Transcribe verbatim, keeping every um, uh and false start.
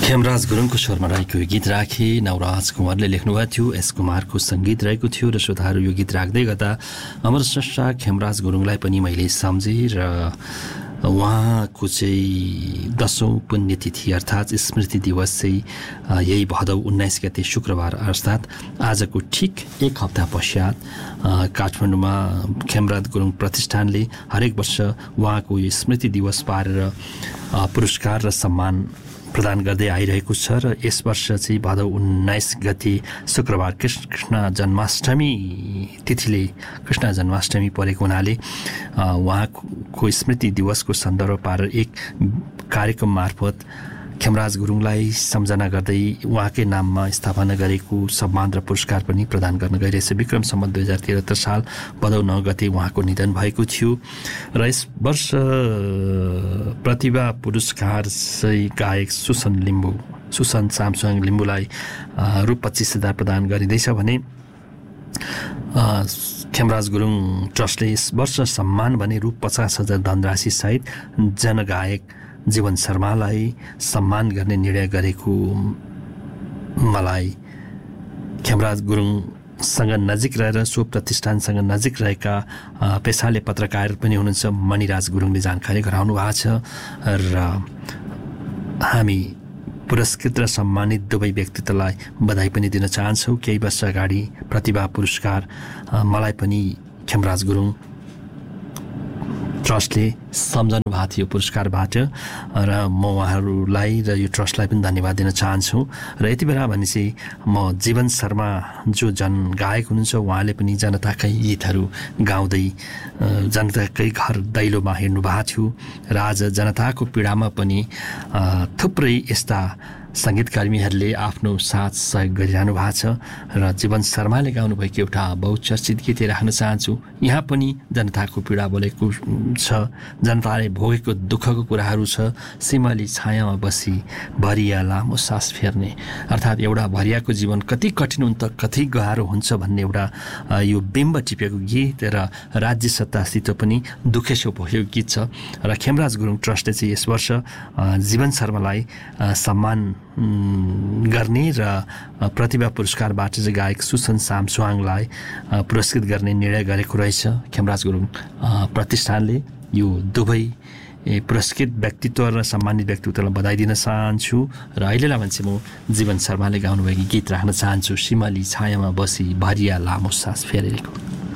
खेमराज गुरुङको स्वरमा रहेको यो गीत राखे नवराज कुमारले लेख्नुभएको थियो। एस कुमारको सङ्गीत रहेको थियो र श्रोताहरू यो गीत राख्दै गर्दा अमर स्रष्टा खेमराज गुरुङलाई पनि मैले सम्झेँ र उहाँको चाहिँ दसौँ पुण्यतिथि अर्थात् स्मृति दिवस चाहिँ यही भदौ उन्नाइस गते शुक्रबार अर्थात् आजको ठिक एक हप्ता पश्चात काठमाडौँमा खेमराज गुरुङ प्रतिष्ठानले हरेक वर्ष उहाँको यो स्मृति दिवस पारेर पुरस्कार र सम्मान प्रदान गर्दै आइरहेको छ र यस वर्ष चाहिँ भदौ उन्नाइस गते शुक्रबार कृष्ण जन्माष्टमी तिथिले कृष्ण जन्माष्टमी परेको हुनाले उहाँको स्मृति दिवसको सन्दर्भ पारेर एक कार्यक्रम मार्फत खेमराज गुरुङलाई सम्झना गर्दै उहाँकै नाममा स्थापना गरेको सम्मान र पुरस्कार पनि प्रदान गर्न गइरहेछ। विक्रम सम्वत दुई हजार त्रिहत्तर साल भदौ नौ गते उहाँको निधन भएको थियो र यस वर्ष प्रतिभा पुरस्कार चाहिँ गायक सुसन लिम्बू सुसन सामसुङ लिम्बूलाई रु पच्चिस हजार प्रदान गरिँदैछ भने खेमराज गुरुङ ट्रस्टले यस वर्ष सम्मान भने रु पचास हजार धनराशि सहित जनगायक जीवन शर्मालाई सम्मान गर्ने निर्णय गरेको मलाई खेमराज गुरुङसँग नजिक रहेर सो प्रतिष्ठानसँग नजिक रहेका पेसाले पत्रकार पनि हुनुहुन्छ मणिराज गुरुङले जानकारी गराउनु भएको छ र हामी पुरस्कृत र सम्मानित दुवै व्यक्तित्वलाई बधाई पनि दिन चाहन्छौँ। केही वर्ष अगाडि प्रतिभा पुरस्कार मलाई पनि खेमराज गुरुङ ट्रस्टले सम्झनु भएको थियो पुरस्कारबाट र म उहाँहरूलाई र यो ट्रस्टलाई पनि धन्यवाद दिन चाहन्छु। र यति बेला भने चाहिँ म जीवन शर्मा जो जनगायक हुनुहुन्छ उहाँले पनि जनताकै गीतहरू गाउँदै जनताकै घर दैलोमा हिँड्नु भएको थियो र आज जनताको पीडामा पनि थुप्रै यस्ता सङ्गीतकर्मीहरूले आफ्नो साथ सहयोग गरिरहनु भएको छ र जीवन शर्माले गाउनुभएको एउटा बहुचर्चित गीत राख्न चाहन्छु। यहाँ पनि जनताको पीडा बोलेको छ, जनताले भोगेको दुःखको कुराहरू छ। सिमली छायामा बसी भरिया लामो सास फेर्ने, अर्थात् एउटा भरियाको जीवन कति कठिन हुन्छ कति गाह्रो हुन्छ भन्ने एउटा यो बिम्ब टिपेको गीत र राज्य सत्तासित पनि दुखेसो भएको गीत छ। र खेमराज गुरुङ ट्रस्टले चाहिँ यस वर्ष जीवन शर्मालाई सम्मान गर्ने र प्रतिभा पुरस्कारबाट चाहिँ गायक सुसन सामसुङलाई पुरस्कृत गर्ने निर्णय गरेको रहेछ खेमराज गुरुङ प्रतिष्ठानले। यो दुवै पुरस्कृत व्यक्तित्व र सम्मानित व्यक्तित्वलाई बधाई दिन चाहन्छु र अहिलेलाई मान्छे म जीवन शर्माले गाउनुभएको गीत राख्न चाहन्छु, सिमली छायामा बसी भरिया लामो सास फेरेको।